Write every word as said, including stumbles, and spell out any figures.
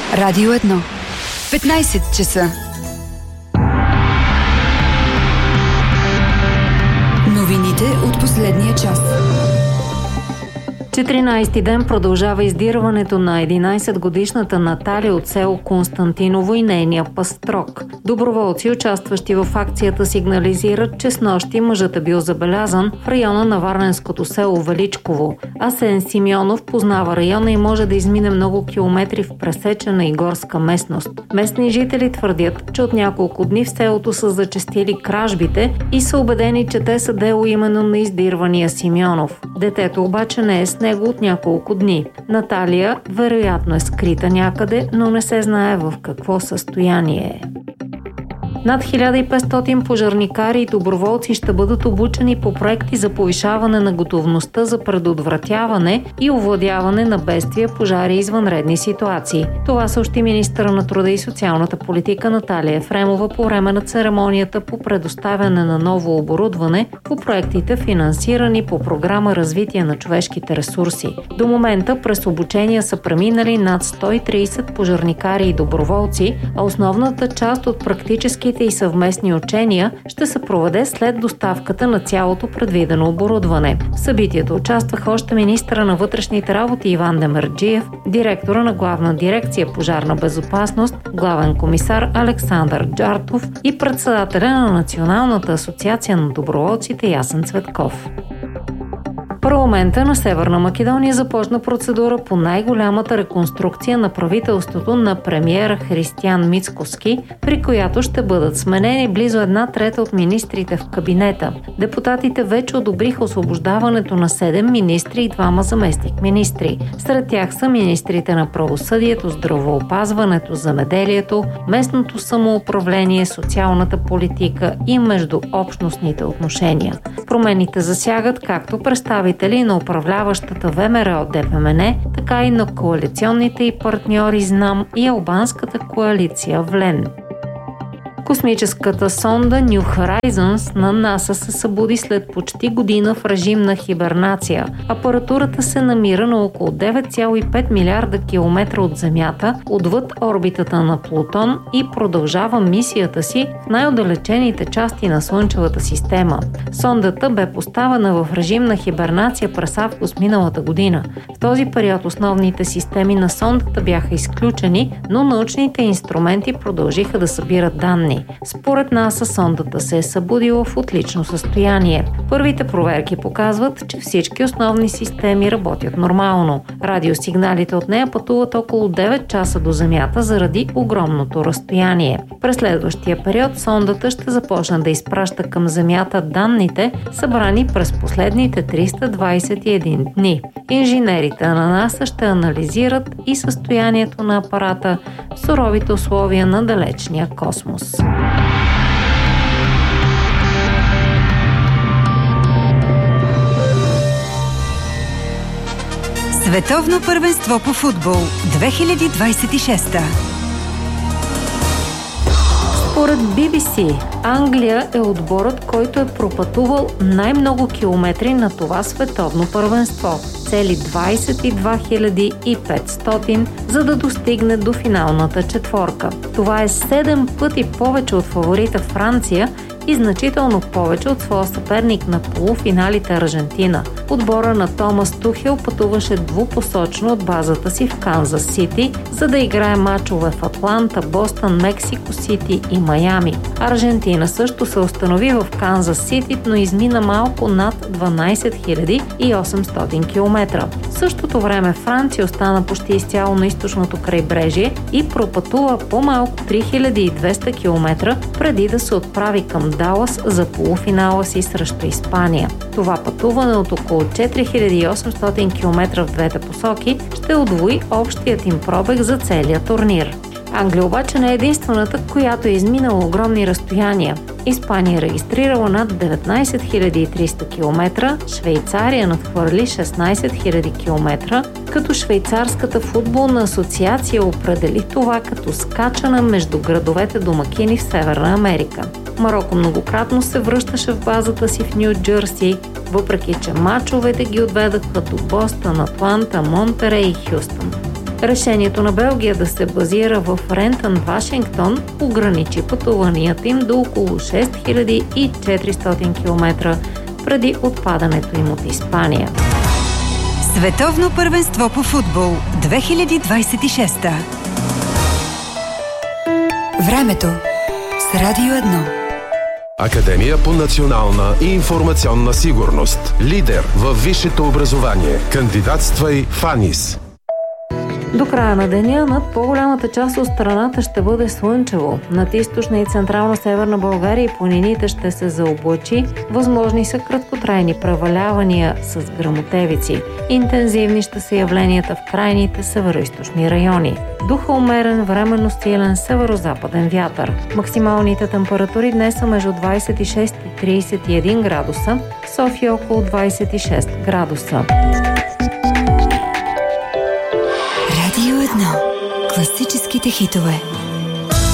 Радио едно. петнайсет часа. Новините от последния час. четиринайсети ден продължава издирването на единайсетгодишната Наталия от село Константиново и нейния пастрок. Доброволци, участващи в акцията, сигнализират, че снощи мъжът е бил забелязан в района на варненското село Величково. Асен Симеонов познава района и може да измине много километри в пресечена и горска местност. Местни жители твърдят, че от няколко дни в селото са зачестили кражбите и са убедени, че те са дело именно на издирвания Симеонов. Детето обаче не е с него от няколко дни. Наталия вероятно е скрита някъде, но не се знае в какво състояние е. Над хиляда и петстотин пожарникари и доброволци ще бъдат обучени по проекти за повишаване на готовността за предотвратяване и овладяване на бедствия, пожари и извънредни ситуации. Това съобщи министъра на труда и социалната политика Наталия Ефремова по време на церемонията по предоставяне на ново оборудване по проектите, финансирани по програма Развитие на човешките ресурси. До момента през обучения са преминали над сто и трийсет пожарникари и доброволци, а основната част от практическите и съвместни учения ще се проведе след доставката на цялото предвидено оборудване. В събитието участваха още министъра на вътрешните работи Иван Демерджиев, директора на Главна дирекция пожарна безопасност, главен комисар Александър Джартов и председателя на Националната асоциация на доброволците Ясен Цветков. Парламента на Северна Македония започна процедура по най-голямата реконструкция на правителството на премиера Християн Мицкоски, при която ще бъдат сменени близо една трета от министрите в кабинета. Депутатите вече одобриха освобождаването на седем министри и двама заместник-министри. Сред тях са министрите на правосъдието, здравеопазването, земеделието, местното самоуправление, социалната политика и междуобщностните отношения. Промените засягат както представителите на управляващата ВМРО ДПМН, така и на коалиционните и партньори ЗНАМ и албанската коалиция ВЛЕН. Космическата сонда New Horizons на НАСА се събуди след почти година в режим на хибернация. Апаратурата се намира на около девет цяло и пет милиарда километра от Земята, отвъд орбитата на Плутон и продължава мисията си в най-отдалечените части на Слънчевата система. Сондата бе поставена в режим на хибернация през август миналата година. В този период основните системи на сондата бяха изключени, но научните инструменти продължиха да събират данни. Според НАСА сондата се е събудила в отлично състояние. Първите проверки показват, че всички основни системи работят нормално. Радиосигналите от нея пътуват около девет часа до Земята заради огромното разстояние. През следващия период сондата ще започне да изпраща към Земята данните, събрани през последните триста двайсет и един дни. Инженерите на НАСА ще анализират и състоянието на апарата в суровите условия на далечния космос. Световно първенство по футбол две хиляди двайсет и шеста. Според Би Би Си, Англия е отборът, който е пропътувал най-много километри на това световно първенство. Цели двайсет и две хиляди и петстотин, за да достигне до финалната четворка. Това е седем пъти повече от фаворита Франция и значително повече от своя съперник на полуфиналите Аржентина. Отбора на Томас Тухел пътуваше двупосочно от базата си в Канзас Сити, за да играе мачове в Атланта, Бостън, Мексико Сити и Майами. Аржентина също се установи в Канзас Сити, но измина малко над дванайсет хиляди и осемстотин километра. В същото време Франция остана почти изцяло на източното крайбрежие и пропътува по-малко три хиляди и двеста километра преди да се отправи към Далас за полуфинала си срещу Испания. Това пътуване от около четири хиляди и осемстотин километра в двете посоки ще удвои общият им пробег за целия турнир. Англия обаче не е единствената, която е изминала огромни разстояния. Испания е регистрирала над деветнайсет хиляди и триста километра, Швейцария надхвърли шестнайсет хиляди километра, като Швейцарската футболна асоциация определи това като скачане между градовете домакини в Северна Америка. Мароко многократно се връщаше в базата си в Ню Джърси, въпреки че мачовете ги отведаха до Бостън, Атланта, Монтерей и Хюстън. Решението на Белгия да се базира в Рентън, Вашингтон, ограничи пътуванията им до около шест хиляди и четиристотин километра преди отпадането им от Испания. Световно първенство по футбол две хиляди двадесет и шеста. Времето с Радио едно. Академия по национална и информационна сигурност. Лидер във висшето образование. Кандидатствай в АНИС. До края на деня над по-голямата част от страната ще бъде слънчево. Над източна и централна северна България и планините ще се заоблачи. Възможни са краткотрайни превалявания с гръмотевици. Интензивни ще са явленията в крайните североизточни райони. Духа умерен, временно силен северо-западен вятър. Максималните температури днес са между двадесет и шест и тридесет и един градуса, в София около двадесет и шест градуса. Радио едно. Класическите хитове.